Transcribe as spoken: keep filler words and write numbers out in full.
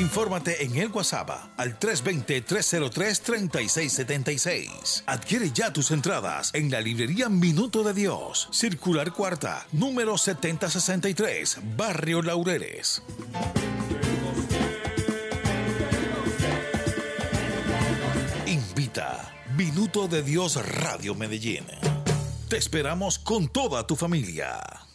Infórmate en el WhatsApp al tres dos cero, tres cero tres, tres seis siete seis. Adquiere ya tus entradas en la librería Minuto de Dios, Circular Cuarta, número setenta sesenta y tres, Barrio Laureles. Invita Minuto de Dios Radio Medellín. Te esperamos con toda tu familia.